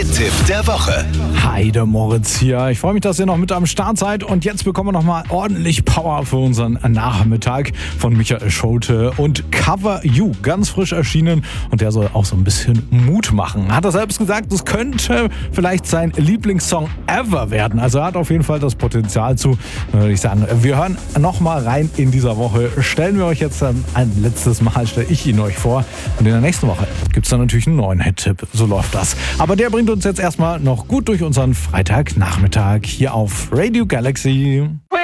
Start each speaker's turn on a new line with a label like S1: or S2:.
S1: Hit-Tipp der Woche.
S2: Hi, der Moritz hier. Ich freue mich, dass ihr noch mit am Start seid. Und jetzt bekommen wir nochmal ordentlich Power für unseren Nachmittag von Michael Schulte und Cover You. Ganz frisch erschienen und der soll auch so ein bisschen Mut machen. Hat er selbst gesagt, es könnte vielleicht sein Lieblingssong ever werden. Also er hat auf jeden Fall das Potenzial zu. Dann würde ich sagen, wir hören nochmal rein in dieser Woche. Stellen wir euch jetzt ein letztes Mal, stelle ich ihn euch vor. Und in der nächsten Woche gibt es dann natürlich einen neuen Hit-Tipp. So läuft das. Aber der bringt uns jetzt erstmal noch gut durch unseren Freitagnachmittag hier auf Radio Galaxy.